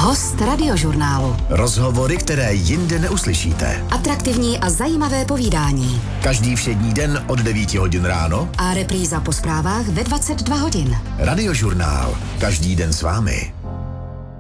Host Radiožurnálu. Rozhovory, které jinde neuslyšíte. Atraktivní a zajímavé povídání. Každý všední den od 9 hodin ráno a repríza po zprávách ve 22 hodin. Radiožurnál. Každý den s vámi.